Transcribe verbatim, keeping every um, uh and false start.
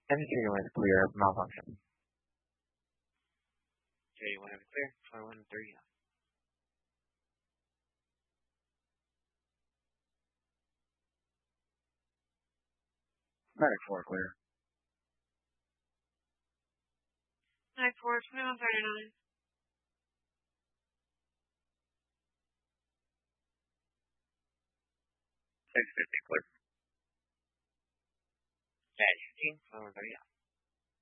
seventy-three was clear of malfunction. thirty-one have it clear. twenty-one thirty on. Medic four clear. Medic four, twenty-one thirty-nine. six fifty clear. Dash fifteen, twenty-one thirty on.